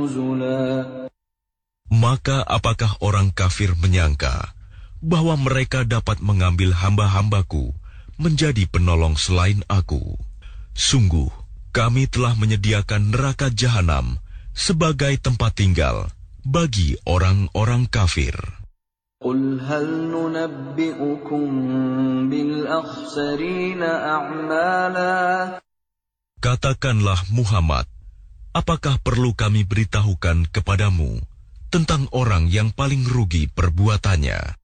نزلا. Maka apakah orang kafir menyangka bahwa mereka dapat mengambil hamba-hambaku menjadi penolong selain aku? Sungguh, kami telah menyediakan neraka jahanam sebagai tempat tinggal bagi orang-orang kafir. قل هل ننبئكم بالأخسرين أعمالا. Katakanlah Muhammad, apakah perlu kami beritahukan kepadamu tentang orang yang paling rugi perbuatannya?